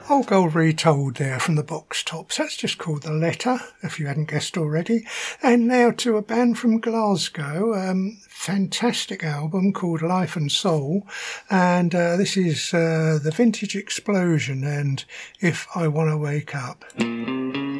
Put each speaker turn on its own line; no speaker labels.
Old Gold Retold there from the Box Tops. That's just called The Letter, if you hadn't guessed already. And now to a band from Glasgow, fantastic album called Life and Soul. And this is the Vintage Explosion and If I Wanna Wake Up.